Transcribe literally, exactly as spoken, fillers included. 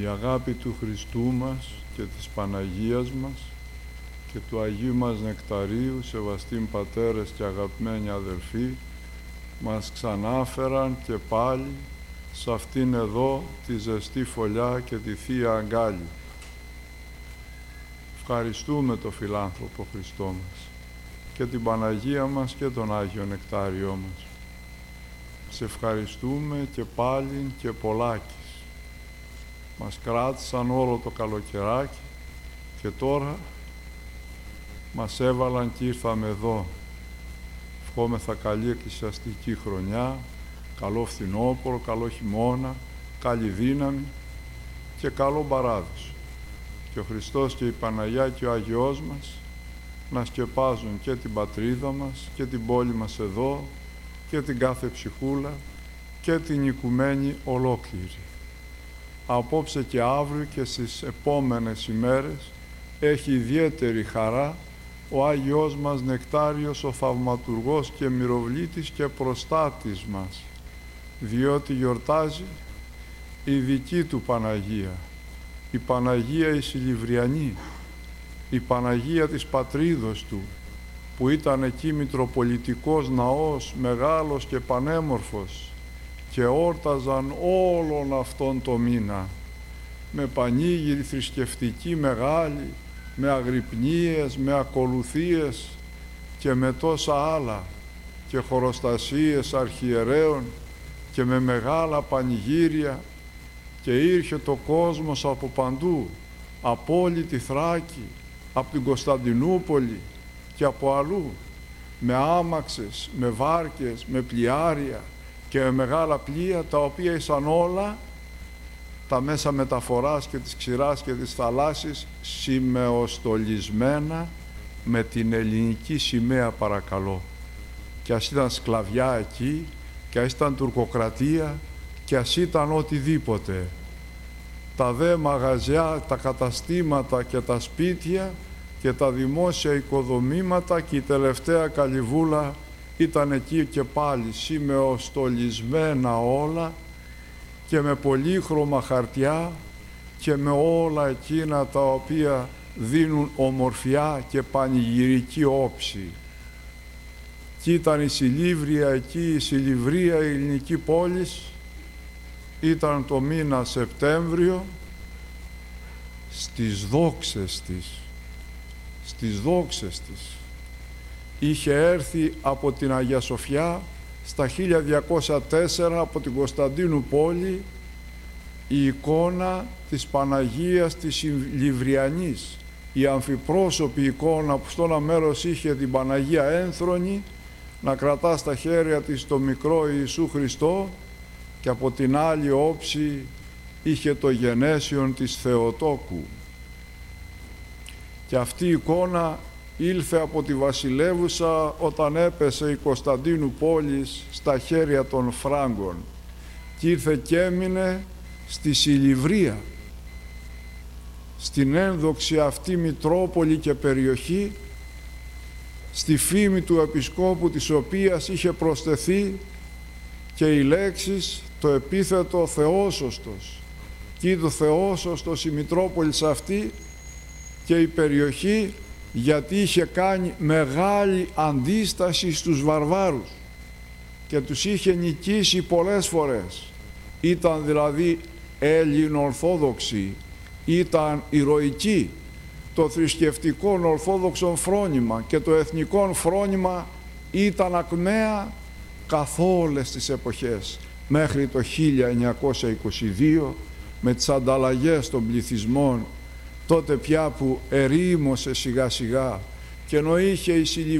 Η αγάπη του Χριστού μας και της Παναγίας μας και του Αγίου μας Νεκταρίου, σεβαστοί πατέρες και αγαπημένοι αδελφοί, μας ξανάφεραν και πάλι σε αυτήν εδώ τη ζεστή φωλιά και τη Θεία Αγκάλη. Ευχαριστούμε το φιλάνθρωπο Χριστό μας και την Παναγία μας και τον Άγιο Νεκτάριό μας. Σε ευχαριστούμε και πάλι και πολλάκις. Μας κράτησαν όλο το καλοκαιράκι και τώρα μας έβαλαν και ήρθαμε εδώ. Ευχόμεθα καλή εκκλησιαστική χρονιά, καλό φθινόπωρο, καλό χειμώνα, καλή δύναμη και καλό παράδεισο. Και ο Χριστός και η Παναγιά και ο Άγιος μας να σκεπάζουν και την πατρίδα μας και την πόλη μας εδώ και την κάθε ψυχούλα και την οικουμένη ολόκληρη. Απόψε και αύριο και στις επόμενες ημέρες έχει ιδιαίτερη χαρά ο Άγιος μας Νεκτάριος, ο θαυματουργός και μυροβλήτης και προστάτης μας, διότι γιορτάζει η δική του Παναγία, η Παναγία η Σιλιβριανή, η Παναγία της πατρίδος του, που ήταν εκεί μητροπολιτικός ναός, μεγάλος και πανέμορφος, και όρταζαν όλον αυτόν το μήνα με πανήγυρη θρησκευτική μεγάλη, με αγρυπνίες, με ακολουθίες και με τόσα άλλα και χοροστασίες αρχιερέων και με μεγάλα πανηγύρια, και ήρθε το κόσμος από παντού, από όλη τη Θράκη, από την Κωνσταντινούπολη και από αλλού, με άμαξες, με βάρκες, με πλοιάρια και με μεγάλα πλοία, τα οποία ήσαν όλα τα μέσα μεταφοράς και της ξηράς και της θαλάσσης σημεοστολισμένα με την ελληνική σημαία, παρακαλώ. Και ας ήταν σκλαβιά εκεί, και ας ήταν τουρκοκρατία, και ας ήταν οτιδήποτε. Τα δε μαγαζιά, τα καταστήματα και τα σπίτια και τα δημόσια οικοδομήματα και η τελευταία καλυβούλα ήταν εκεί και πάλι σημεοστολισμένα όλα και με πολύχρωμα χαρτιά και με όλα εκείνα τα οποία δίνουν ομορφιά και πανηγυρική όψη. Και ήταν η Σιλίβρια εκεί, η Σιλιβρία, η ελληνική πόλης, ήταν το μήνα Σεπτέμβριο, στις δόξες της, στις δόξες της. Είχε έρθει από την Αγία Σοφιά στα χίλια διακόσια τέσσερα από την Κωνσταντινούπολη η εικόνα της Παναγίας της Σιλιβριανής, η αμφιπρόσωπη εικόνα που στο ένα μέρος είχε την Παναγία ένθρονη να κρατά στα χέρια της το μικρό Ιησού Χριστό, και από την άλλη όψη είχε το γενέσιον της Θεοτόκου. Και αυτή η εικόνα ήλθε από τη βασιλεύουσα όταν έπεσε η Κωνσταντινούπολης στα χέρια των Φράγκων, και ήρθε και έμεινε στη Σιλιβρία, στην ένδοξη αυτή μητρόπολη και περιοχή, στη φήμη του επισκόπου της οποίας είχε προσθεθεί και οι λέξεις, το επίθετο Θεόσωστος. Και το Θεόσωστος η Μητρόπολης αυτή και η περιοχή, γιατί είχε κάνει μεγάλη αντίσταση στους βαρβάρους και τους είχε νικήσει πολλές φορές. Ήταν δηλαδή Έλληνο-Ορθόδοξοι, ήταν ηρωικοί. Το θρησκευτικό ορθόδοξο φρόνημα και το εθνικό φρόνημα ήταν ακμαία καθ' όλες τις εποχές, μέχρι το χίλια εννιακόσια είκοσι δύο, με τις ανταλλαγές των πληθυσμών, τότε πια που ερήμωσε σιγά σιγά, και ενώ είχε η